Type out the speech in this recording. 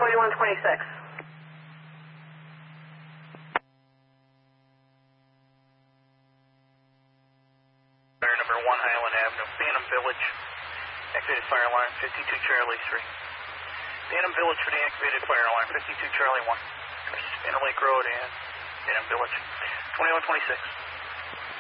2126. Fire number 1 Highland Avenue, Phantom Village. Activated fire alarm 52 Charlie 3. Phantom Village for the activated fire alarm 52 Charlie 1. Interlake Road and Phantom Village. 2126.